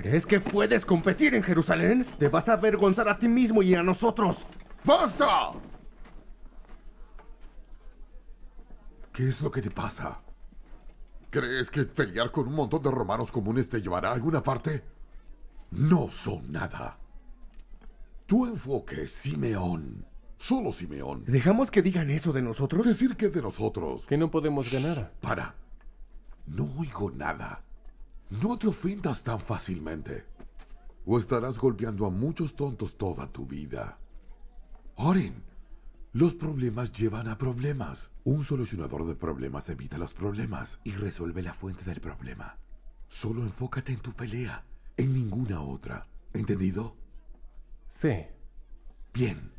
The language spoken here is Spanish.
¿Crees que puedes competir en Jerusalén? Te vas a avergonzar a ti mismo y a nosotros. ¡Basta! ¿Qué es lo que te pasa? ¿Crees que pelear con un montón de romanos comunes te llevará a alguna parte? No son nada. Tu enfoque, Simeón. Solo Simeón. ¿Dejamos que digan eso de nosotros? Decir que de nosotros. Que no podemos ganar. Para. No oigo nada. No te ofendas tan fácilmente. O estarás golpeando a muchos tontos toda tu vida. Oren. Los problemas llevan a problemas. Un solucionador de problemas evita los problemas y resuelve la fuente del problema. Solo enfócate en tu pelea, en ninguna otra. ¿Entendido? Sí. Bien.